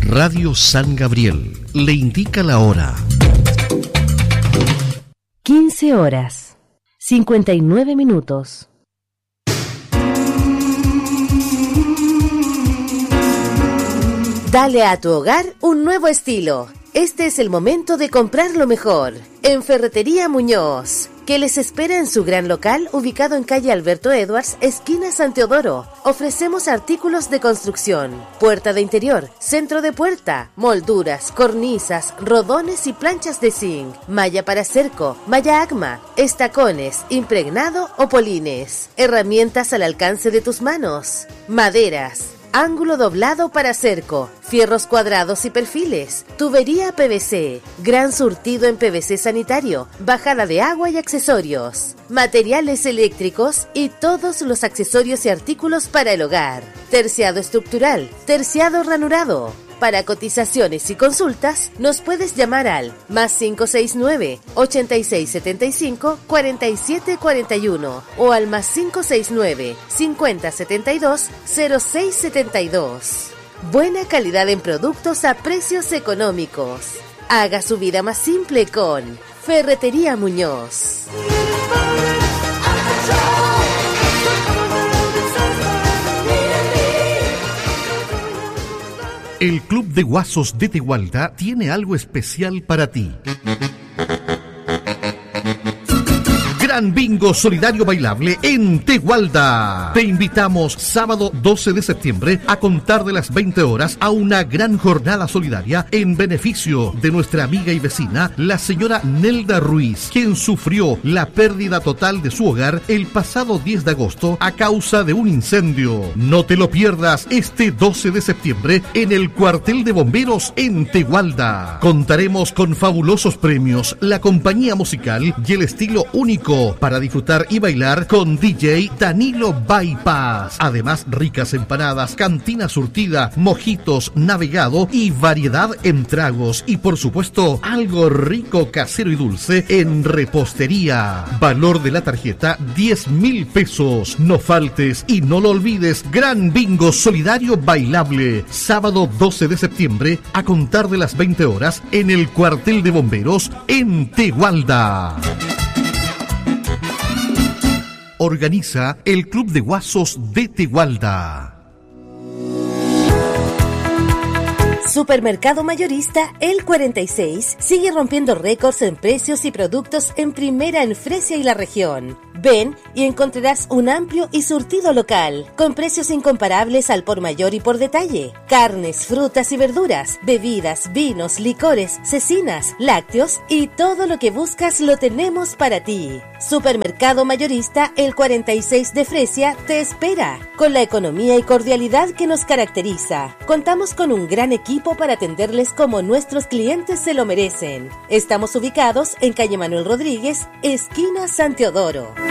Radio San Gabriel le indica la hora. 15 horas, 59 minutos. Dale a tu hogar un nuevo estilo. Este es el momento de comprar lo mejor. En Ferretería Muñoz, que les espera en su gran local ubicado en calle Alberto Edwards, esquina San Teodoro. Ofrecemos artículos de construcción, puerta de interior, centro de puerta, molduras, cornisas, rodones y planchas de zinc, malla para cerco, malla ACMA, estacones, impregnado o polines, herramientas al alcance de tus manos, maderas, ángulo doblado para cerco, fierros cuadrados y perfiles, tubería PVC, gran surtido en PVC sanitario, bajada de agua y accesorios, materiales eléctricos y todos los accesorios y artículos para el hogar, terciado estructural, terciado ranurado. Para cotizaciones y consultas, nos puedes llamar al +569 8675 4741 o al +569 5072 0672. Buena calidad en productos a precios económicos. Haga su vida más simple con Ferretería Muñoz. El Club de Guasos de Tegualda tiene algo especial para ti. Gran bingo solidario bailable en Tegualda. Te invitamos sábado 12 de septiembre a contar de las 20 horas a una gran jornada solidaria en beneficio de nuestra amiga y vecina, la señora Nelda Ruiz, quien sufrió la pérdida total de su hogar el pasado 10 de agosto a causa de un incendio. No te lo pierdas este 12 de septiembre en el cuartel de bomberos en Tegualda. Contaremos con fabulosos premios, la compañía musical y el estilo único para disfrutar y bailar con DJ Danilo Bypass. Además, ricas empanadas, cantina surtida, mojitos, navegado y variedad en tragos. Y por supuesto, algo rico, casero y dulce en repostería. Valor de la tarjeta 10.000 pesos. No faltes y no lo olvides. Gran bingo solidario bailable. Sábado 12 de septiembre a contar de las 20 horas en el cuartel de bomberos en Tegualda. Organiza el Club de Guasos de Tegualda. Supermercado Mayorista El 46 sigue rompiendo récords en precios y productos en primera en Fresia y la región. Ven y encontrarás un amplio y surtido local, con precios incomparables al por mayor y por detalle. Carnes, frutas y verduras, bebidas, vinos, licores, cecinas, lácteos y todo lo que buscas lo tenemos para ti. Supermercado Mayorista El 46 de Fresia te espera, con la economía y cordialidad que nos caracteriza. Contamos con un gran equipo para atenderles como nuestros clientes se lo merecen. Estamos ubicados en calle Manuel Rodríguez, esquina San Teodoro.